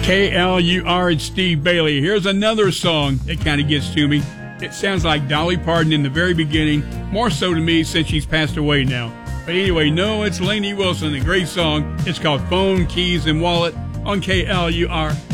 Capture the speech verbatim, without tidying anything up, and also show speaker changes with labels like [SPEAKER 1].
[SPEAKER 1] K L U R, it's Steve Bailey. Here's another song that kind of gets to me. It sounds like Dolly Parton in the very beginning, more so to me since she's passed away now. But anyway, no, it's Lainey Wilson, a great song. It's called Phone, Keys, and Wallet on K L U R.